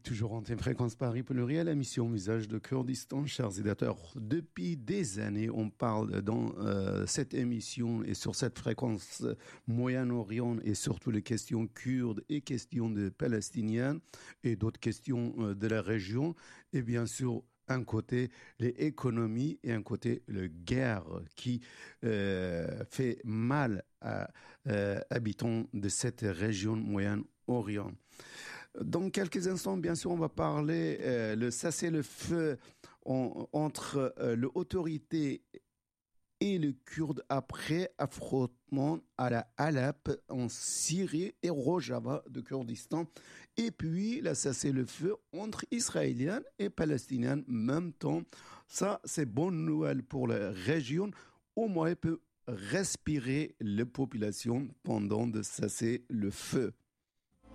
Toujours en fréquence Paris Pluriel, émission Visage de Kurdistan, chers éditeurs. Depuis des années, on parle dans cette émission et sur cette fréquence Moyen-Orient et surtout les questions kurdes et questions de palestiniennes et d'autres questions de la région. Et bien sûr, un côté les économies et un côté la guerre qui fait mal à habitants de cette région Moyen-Orient. Dans quelques instants, bien sûr, on va parler le cessez-le-feu entre l'autorité et les Kurdes après affrontement à la Alep en Syrie et Rojava de Kurdistan. Et puis, le cessez-le-feu entre Israéliens et Palestiniens en même temps. Ça, c'est bonne nouvelle pour la région. Au moins, elle peut respirer la population pendant de cesser le feu.